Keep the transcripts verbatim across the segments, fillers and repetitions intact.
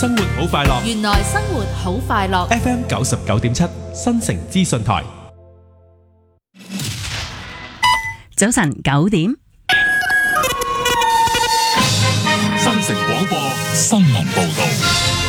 生活好快樂， 原來生活好快樂。 F M 九十九點七新城資訊台。 早晨九點， 新城廣播新聞報道。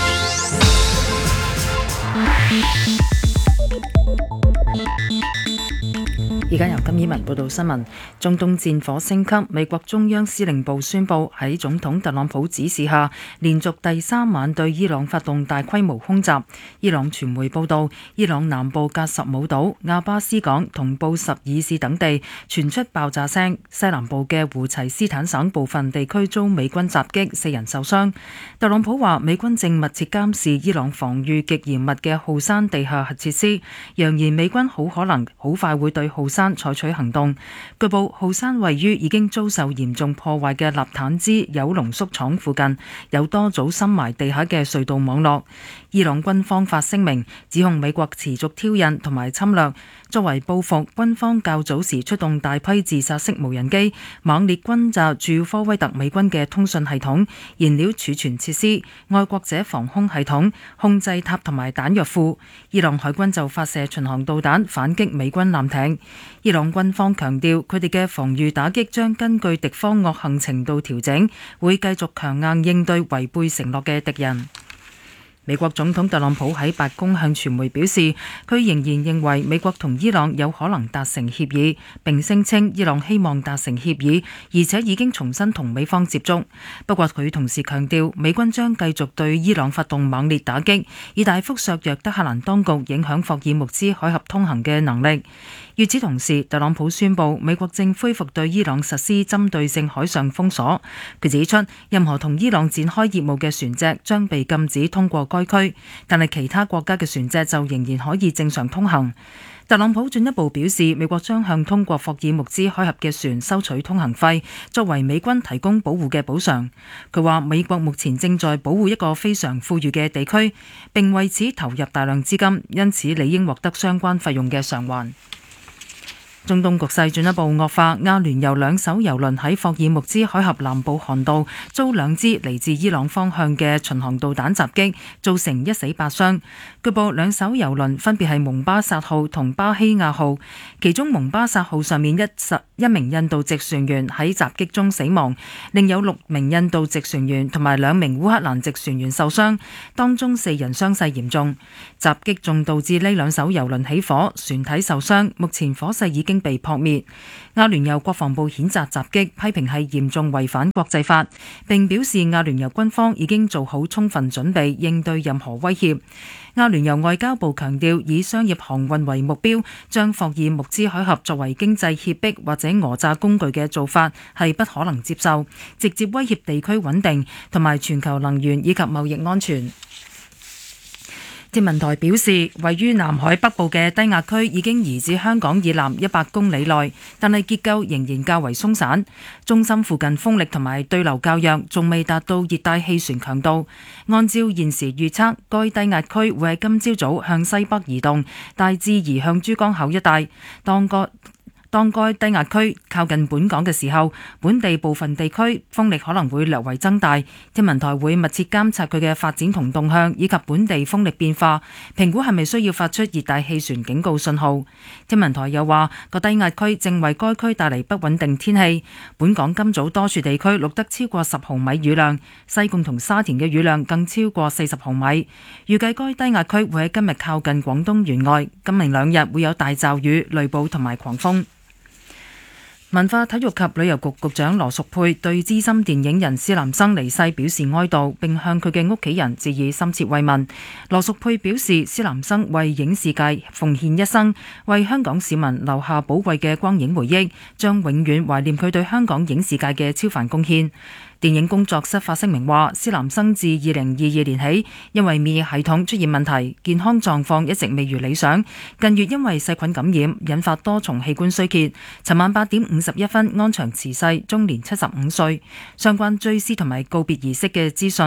而家由金依文報道新聞。中東戰火升級，美國中央司令部宣布喺總統特朗普指示下，連續第三晚對伊朗發動大規模空襲。伊朗傳媒報道，伊朗南部格什姆島、亞巴斯港同布什爾市等地傳出爆炸聲，西南部嘅胡齊斯坦省部分地區遭美軍襲擊，四人受傷。特朗普話，美軍正密切監視伊朗防禦極嚴密嘅浩山地下核設施，揚言美軍好可能好快會對浩山採取行動。據報，浩山位於已經遭受嚴重破壞嘅納坦茲鈾濃縮廠附近，有多組深埋地下嘅隧道網絡。伊朗軍方發聲明指控美國持續挑釁同埋侵略，作為報復，軍方較早時出動大批自殺式無人機，猛烈轟炸駐科威特美軍嘅通訊系統、燃料儲存設施、愛國者防空系統、控制塔同埋彈藥庫。伊朗海軍就發射巡航導彈反擊美軍艦艇。伊朗軍方強調，佢哋嘅防禦打擊將根據敵方惡行程度調整，會繼續強硬應對違背承諾嘅敵人。美國總統特朗普喺白宮向傳媒表示，佢仍然認為美國同伊朗有可能達成協議，並聲稱伊朗希望達成協議，而且已經重新同美方接觸。不過佢同時強調，美軍將繼續對伊朗發動猛烈打擊，以大幅削弱德黑蘭當局影響霍爾木茲海峽通行嘅能力。與此同時，特朗普宣布美國正恢復對伊朗實施針對性海上封鎖。佢指出，任何同伊朗展開業務嘅船隻將被禁止通過該區，但係其他國家嘅船隻就仍然可以正常通行。特朗普進一步表示，美國將向通過霍爾木茲海峽嘅船收取通行費，作為美軍提供保護嘅補償。佢話，美國目前正在保護一個非常富裕嘅地區，並為此投入大量資金，因此理應獲得相關費用嘅償還。中東局勢進一步惡化，阿聯酋兩艘油輪喺霍爾木茲海峽南部航道遭兩支嚟自伊朗方向嘅巡航導彈襲擊，造成一死八傷。據報兩艘油輪分別係蒙巴薩號同巴希亞號，其中蒙巴薩號上面一十一名印度籍船員喺襲擊中死亡，另有六名印度籍船員同埋兩名烏克蘭籍船員受傷，當中四人傷勢嚴重。襲擊仲導致呢兩艘油輪起火，船體受傷，目前火勢已經被撲滅。阿聯酋國防部譴責襲擊，批評係嚴重違反國際法，並表示阿聯酋軍方已經做好充分準備應對任何威脅。阿聯酋外交部強調，以商業航運為目標，將霍爾木茲海峽作為經濟脅迫或者訛詐工具嘅做法係不可能接受，直接威脅地區穩定同埋全球能源以及貿易安全。天文台表示，位於南海北部嘅低壓區已經移至香港以南一百公里內，但係結構仍然較為鬆散。中心附近風力同埋對流較弱，仲未達到熱帶氣旋強度。按照現時預測，該低壓區會喺今朝早向西北移動，大致移向珠江口一帶。當個當該低壓區靠近本港嘅時候，本地部分地區風力可能會略為增大。天文台會密切監察佢嘅發展同動向，以及本地風力變化，評估係咪需要發出熱帶氣旋警告信號。天文台又話，個低壓區正為該區帶嚟不穩定天氣。本港今早多處地區錄得超過十毫米雨量，西貢同沙田嘅雨量更超過四十毫米。預計該低壓區會喺今日靠近廣東沿岸，今明兩日會有大驟雨、雷暴同埋狂風。文化體育及旅遊局局長羅淑佩對資深電影人施南生離世表示哀悼，並向佢嘅屋企人致以深切慰問。羅淑佩表示，施南生為影視界奉獻一生，為香港市民留下寶貴嘅光影回憶，將永遠懷念佢對香港影視界嘅超凡貢獻。電影工作室發聲明話，施南生自二零二二年起，因為免疫系統出現問題，健康狀況一直未如理想。近月因為細菌感染，引發多重器官衰竭。尋晚八點五十一分安詳辭世，終年七十五歲。相關追思同埋告別儀式嘅資訊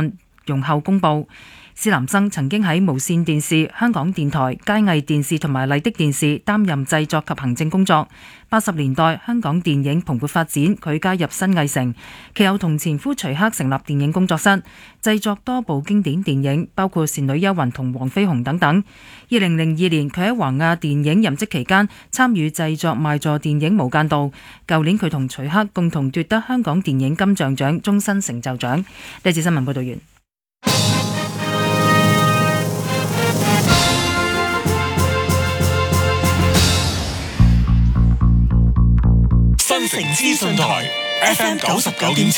容後公佈。施南生曾經喺無線電視、香港電台、佳藝電視同埋麗的電視擔任製作及行政工作。八十年代香港電影蓬勃發展，佢加入新藝城，其後同前夫徐克成立電影工作室，製作多部經典電影，包括《倩女幽魂》同《黃飛鴻》等等。二零零二年，佢喺華亞電影任職期間參與製作賣座電影《無間道》。舊年佢同徐克共同奪得香港電影金像獎終身成就獎。呢節新聞報道完。 新城資訊台 F M 九十九點七。